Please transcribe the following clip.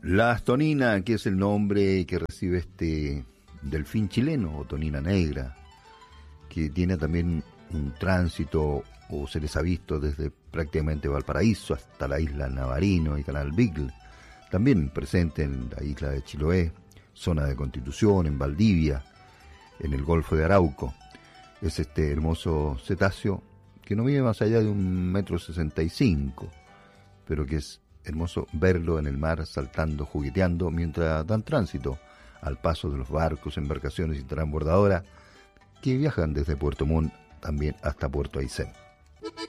La astonina, que es el nombre que recibe este delfín chileno, o tonina negra, que tiene también un tránsito, o se les ha visto desde prácticamente Valparaíso hasta la isla Navarino y Canal Beagle, también presente en la isla de Chiloé, zona de Constitución, en Valdivia, en el Golfo de Arauco. Es este hermoso cetáceo que no mide más allá de 1,65 m, pero que es hermoso verlo en el mar saltando, jugueteando, mientras dan tránsito al paso de los barcos, embarcaciones y transbordadoras que viajan desde Puerto Montt también hasta Puerto Aysén.